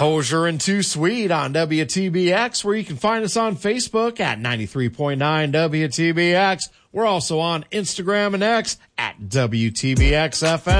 Hosier and Too Sweet on WTBX, where you can find us on Facebook at 93.9 WTBX. We're also on Instagram and X at WTBX FM.